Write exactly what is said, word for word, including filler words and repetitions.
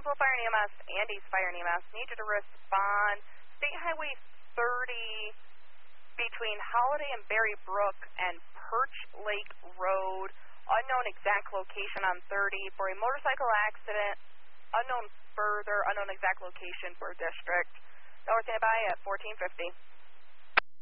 Brownsville Fire and E M S and East Fire and E M S need you to respond. State Highway thirty between Holiday and Berry Brook and Perch Lake Road. Unknown exact location on thirty for a motorcycle accident. Unknown further, unknown exact location for district. Now we're standing by at fourteen fifty.